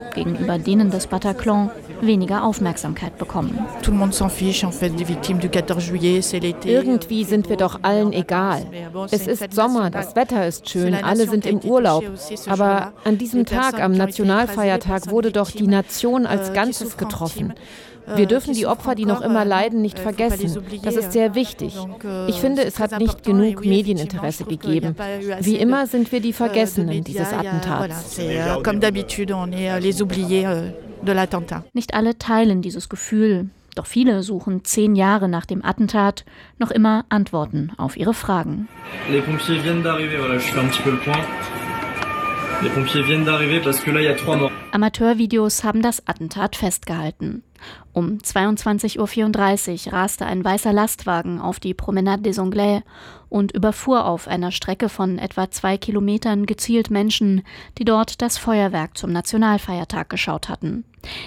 gegenüber denen des Bataclan weniger Aufmerksamkeit bekommen. Irgendwie sind wir doch allen egal. Es ist Sommer, das Wetter ist schön, alle sind im Urlaub. Aber an diesem Tag, am Nationalfeiertag, wurde doch die Nation als Ganzes getroffen. Wir dürfen die Opfer, die noch immer leiden, nicht vergessen. Das ist sehr wichtig. Ich finde, es hat nicht genug Medieninteresse gegeben. Wie immer sind wir die Vergessenen dieses Attentats. Nicht alle teilen dieses Gefühl. Doch viele suchen 10 Jahre nach dem Attentat noch immer Antworten auf ihre Fragen. Les pompiers viennent d'arriver, voilà, je fais un petit peu le point. Les pompiers viennent d'arriver parce que là il y a 3 morts. Amateurvideos haben das Attentat festgehalten. Um 22:34 Uhr raste ein weißer Lastwagen auf die Promenade des Anglais und überfuhr auf einer Strecke von etwa 2 Kilometern gezielt Menschen, die dort das Feuerwerk zum Nationalfeiertag geschaut hatten.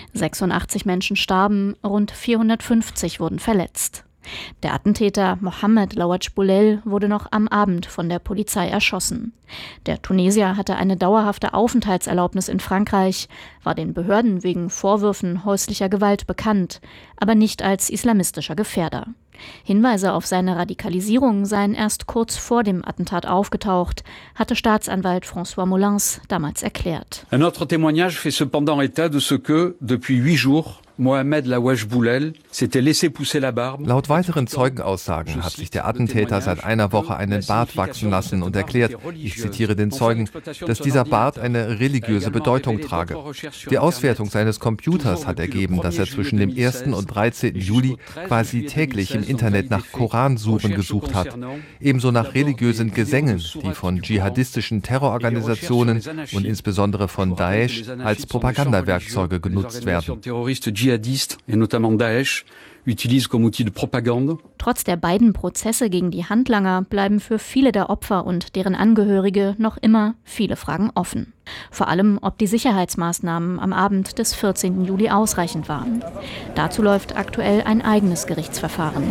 86 Menschen starben, rund 450 wurden verletzt. Der Attentäter Mohamed Louadj Boulel wurde noch am Abend von der Polizei erschossen. Der Tunesier hatte eine dauerhafte Aufenthaltserlaubnis in Frankreich, war den Behörden wegen Vorwürfen häuslicher Gewalt bekannt, aber nicht als islamistischer Gefährder. Hinweise auf seine Radikalisierung seien erst kurz vor dem Attentat aufgetaucht, hatte Staatsanwalt François Molins damals erklärt. Un autre témoignage fait cependant état de ce que, depuis 8 jours, Mohamed Louadj Boulel s'était laissé pousser la barbe. Laut weiteren Zeugenaussagen hat sich der Attentäter seit einer Woche einen Bart wachsen lassen und erklärt, ich zitiere den Zeugen, dass dieser Bart eine religiöse Bedeutung trage. Die Auswertung seines Computers hat ergeben, dass er zwischen dem 1. und 13. Juli quasi täglich im Internet nach Koransuren gesucht hat. Ebenso nach religiösen Gesängen, die von dschihadistischen Terrororganisationen und insbesondere von Daesh als Propagandawerkzeuge genutzt werden. Dschihadistes et notamment Daesh utilisent comme outil de propagande. Trotz der beiden Prozesse gegen die Handlanger bleiben für viele der Opfer und deren Angehörige noch immer viele Fragen offen. Vor allem, ob die Sicherheitsmaßnahmen am Abend des 14. Juli ausreichend waren. Dazu läuft aktuell ein eigenes Gerichtsverfahren.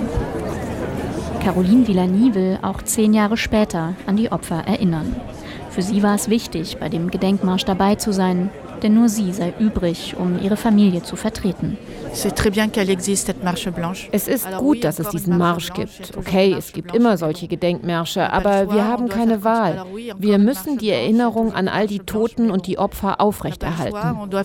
Caroline Villani will auch 10 Jahre später an die Opfer erinnern. Für sie war es wichtig, bei dem Gedenkmarsch dabei zu sein, denn nur sie sei übrig, um ihre Familie zu vertreten. Es ist gut, dass es diesen Marsch gibt. Okay, es gibt immer solche Gedenkmärsche, aber wir haben keine Wahl. Wir müssen die Erinnerung an all die Toten und die Opfer aufrechterhalten.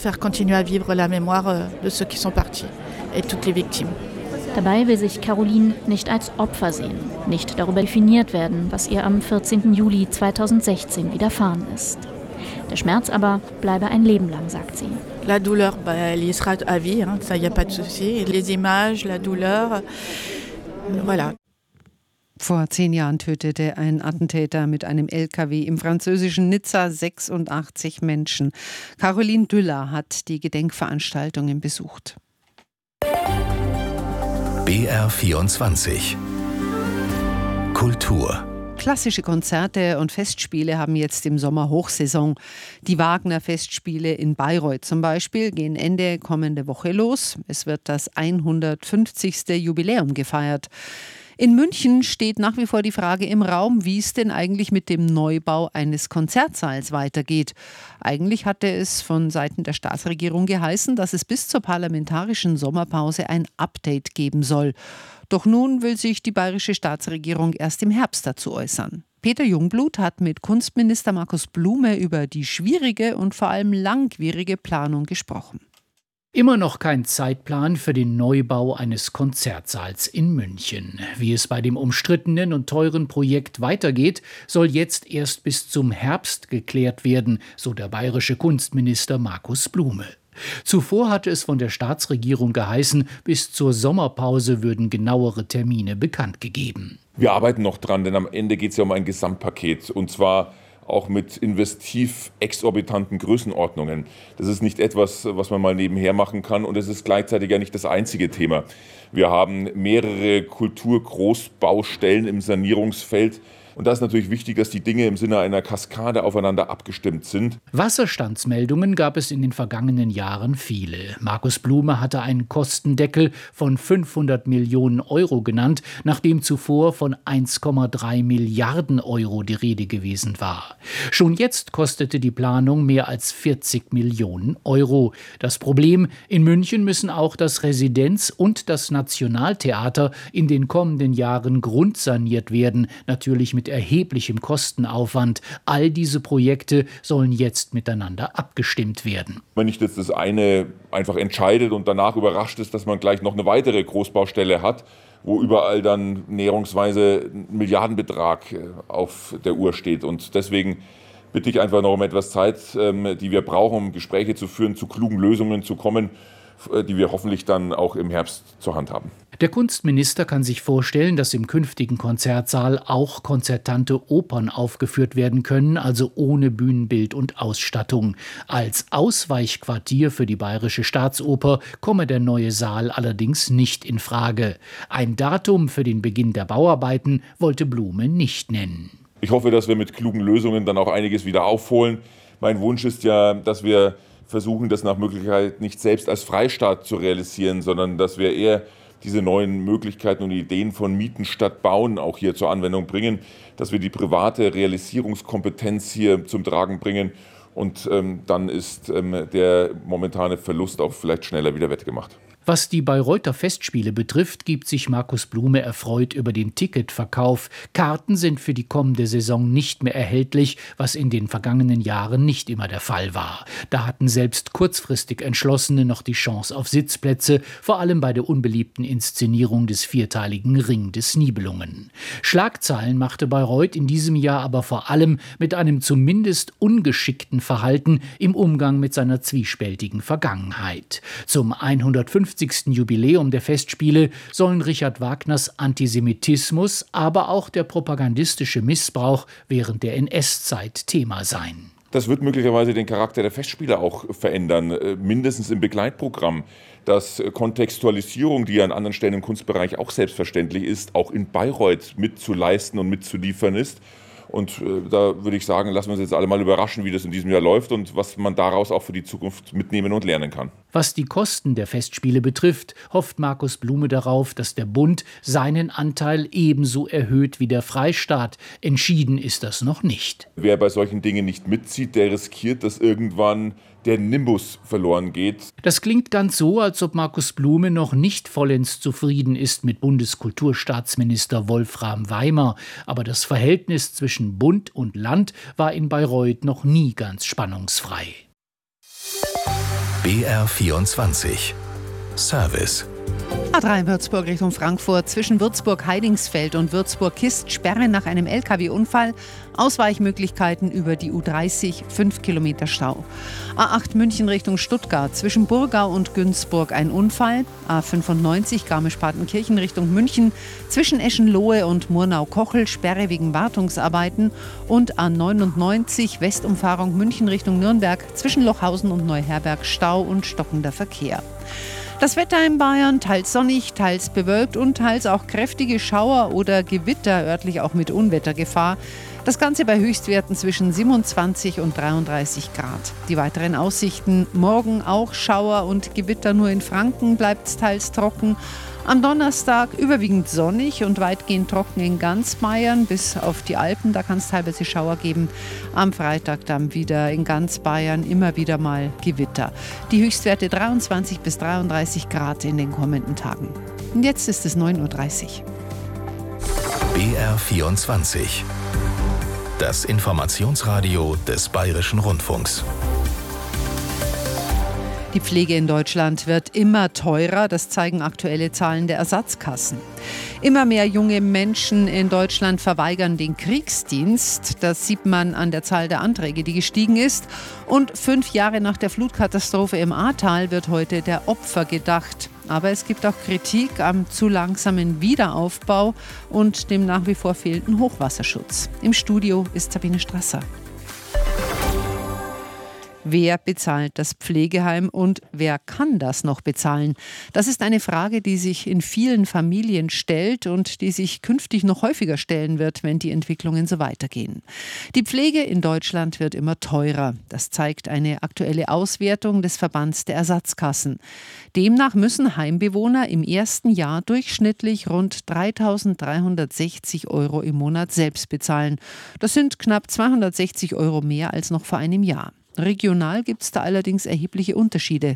Dabei will sich Caroline nicht als Opfer sehen, nicht darüber definiert werden, was ihr am 14. Juli 2016 widerfahren ist. Der Schmerz aber bleibe ein Leben lang, sagt sie. La douleur, elle y sera à vie, ça y a pas de souci. Les images, la douleur, voilà. Vor 10 Jahren tötete ein Attentäter mit einem LKW im französischen Nizza 86 Menschen. Caroline Düller hat die Gedenkveranstaltungen besucht. BR24 Kultur. Klassische Konzerte und Festspiele haben jetzt im Sommer Hochsaison. Die Wagner-Festspiele in Bayreuth zum Beispiel gehen Ende kommende Woche los. Es wird das 150. Jubiläum gefeiert. In München steht nach wie vor die Frage im Raum, wie es denn eigentlich mit dem Neubau eines Konzertsaals weitergeht. Eigentlich hatte es von Seiten der Staatsregierung geheißen, dass es bis zur parlamentarischen Sommerpause ein Update geben soll. Doch nun will sich die bayerische Staatsregierung erst im Herbst dazu äußern. Peter Jungblut hat mit Kunstminister Markus Blume über die schwierige und vor allem langwierige Planung gesprochen. Immer noch kein Zeitplan für den Neubau eines Konzertsaals in München. Wie es bei dem umstrittenen und teuren Projekt weitergeht, soll jetzt erst bis zum Herbst geklärt werden, so der bayerische Kunstminister Markus Blume. Zuvor hatte es von der Staatsregierung geheißen, bis zur Sommerpause würden genauere Termine bekannt gegeben. Wir arbeiten noch dran, denn am Ende geht es ja um ein Gesamtpaket, und zwar auch mit investiv exorbitanten Größenordnungen. Das ist nicht etwas, was man mal nebenher machen kann, und es ist gleichzeitig ja nicht das einzige Thema. Wir haben mehrere Kulturgroßbaustellen im Sanierungsfeld, Und da ist natürlich wichtig, dass die Dinge im Sinne einer Kaskade aufeinander abgestimmt sind. Wasserstandsmeldungen gab es in den vergangenen Jahren viele. Markus Blume hatte einen Kostendeckel von 500 Millionen Euro genannt, nachdem zuvor von 1,3 Milliarden Euro die Rede gewesen war. Schon jetzt kostete die Planung mehr als 40 Millionen Euro. Das Problem, in München müssen auch das Residenz- und das Nationaltheater in den kommenden Jahren grundsaniert werden, natürlich mit erheblichem Kostenaufwand. All diese Projekte sollen jetzt miteinander abgestimmt werden. Wenn nicht jetzt das eine einfach entscheidet und danach überrascht ist, dass man gleich noch eine weitere Großbaustelle hat, wo überall dann näherungsweise ein Milliardenbetrag auf der Uhr steht. Und deswegen bitte ich einfach noch um etwas Zeit, die wir brauchen, um Gespräche zu führen, zu klugen Lösungen zu kommen, die wir hoffentlich dann auch im Herbst zur Hand haben. Der Kunstminister kann sich vorstellen, dass im künftigen Konzertsaal auch konzertante Opern aufgeführt werden können, also ohne Bühnenbild und Ausstattung. Als Ausweichquartier für die Bayerische Staatsoper komme der neue Saal allerdings nicht in Frage. Ein Datum für den Beginn der Bauarbeiten wollte Blume nicht nennen. Ich hoffe, dass wir mit klugen Lösungen dann auch einiges wieder aufholen. Mein Wunsch ist ja, dass wir versuchen, das nach Möglichkeit nicht selbst als Freistaat zu realisieren, sondern dass wir eher diese neuen Möglichkeiten und Ideen von Mieten statt Bauen auch hier zur Anwendung bringen, dass wir die private Realisierungskompetenz hier zum Tragen bringen und dann ist der momentane Verlust auch vielleicht schneller wieder wettgemacht. Was die Bayreuther Festspiele betrifft, gibt sich Markus Blume erfreut über den Ticketverkauf. Karten sind für die kommende Saison nicht mehr erhältlich, was in den vergangenen Jahren nicht immer der Fall war. Da hatten selbst kurzfristig Entschlossene noch die Chance auf Sitzplätze, vor allem bei der unbeliebten Inszenierung des vierteiligen Ring des Nibelungen. Schlagzeilen machte Bayreuth in diesem Jahr aber vor allem mit einem zumindest ungeschickten Verhalten im Umgang mit seiner zwiespältigen Vergangenheit. Zum 150. Jubiläum der Festspiele sollen Richard Wagners Antisemitismus, aber auch der propagandistische Missbrauch während der NS-Zeit Thema sein. Das wird möglicherweise den Charakter der Festspiele auch verändern, mindestens im Begleitprogramm. Dass Kontextualisierung, die ja an anderen Stellen im Kunstbereich auch selbstverständlich ist, auch in Bayreuth mitzuleisten und mitzuliefern ist. Und da würde ich sagen, lassen wir uns jetzt alle mal überraschen, wie das in diesem Jahr läuft und was man daraus auch für die Zukunft mitnehmen und lernen kann. Was die Kosten der Festspiele betrifft, hofft Markus Blume darauf, dass der Bund seinen Anteil ebenso erhöht wie der Freistaat. Entschieden ist das noch nicht. Wer bei solchen Dingen nicht mitzieht, der riskiert, dass irgendwann der Nimbus verloren geht. Das klingt ganz so, als ob Markus Blume noch nicht vollends zufrieden ist mit Bundeskulturstaatsminister Wolfram Weimer. Aber das Verhältnis zwischen Bund und Land war in Bayreuth noch nie ganz spannungsfrei. BR24 Service. A3 Würzburg Richtung Frankfurt, zwischen Würzburg-Heidingsfeld und Würzburg-Kist Sperre nach einem LKW-Unfall. Ausweichmöglichkeiten über die U30, 5 Kilometer Stau. A8 München Richtung Stuttgart, zwischen Burgau und Günzburg ein Unfall. A95 Garmisch-Partenkirchen Richtung München, zwischen Eschenlohe und Murnau-Kochel Sperre wegen Wartungsarbeiten. Und A99 Westumfahrung München Richtung Nürnberg, zwischen Lochhausen und Neuherberg Stau und stockender Verkehr. Das Wetter in Bayern, teils sonnig, teils bewölkt und teils auch kräftige Schauer oder Gewitter, örtlich auch mit Unwettergefahr. Das Ganze bei Höchstwerten zwischen 27 und 33 Grad. Die weiteren Aussichten: morgen auch Schauer und Gewitter, nur in Franken bleibt es teils trocken. Am Donnerstag überwiegend sonnig und weitgehend trocken in ganz Bayern, bis auf die Alpen, da kann es teilweise Schauer geben. Am Freitag dann wieder in ganz Bayern immer wieder mal Gewitter. Die Höchstwerte 23 bis 33 Grad in den kommenden Tagen. Und jetzt ist es 9.30 Uhr. BR24. Das Informationsradio des Bayerischen Rundfunks. Die Pflege in Deutschland wird immer teurer, das zeigen aktuelle Zahlen der Ersatzkassen. Immer mehr junge Menschen in Deutschland verweigern den Kriegsdienst. Das sieht man an der Zahl der Anträge, die gestiegen ist. Und 5 Jahre nach der Flutkatastrophe im Ahrtal wird heute der Opfer gedacht. Aber es gibt auch Kritik am zu langsamen Wiederaufbau und dem nach wie vor fehlenden Hochwasserschutz. Im Studio ist Sabine Strasser. Wer bezahlt das Pflegeheim und wer kann das noch bezahlen? Das ist eine Frage, die sich in vielen Familien stellt und die sich künftig noch häufiger stellen wird, wenn die Entwicklungen so weitergehen. Die Pflege in Deutschland wird immer teurer. Das zeigt eine aktuelle Auswertung des Verbands der Ersatzkassen. Demnach müssen Heimbewohner im ersten Jahr durchschnittlich rund 3.360 € im Monat selbst bezahlen. Das sind knapp 260 € mehr als noch vor einem Jahr. Regional gibt es da allerdings erhebliche Unterschiede.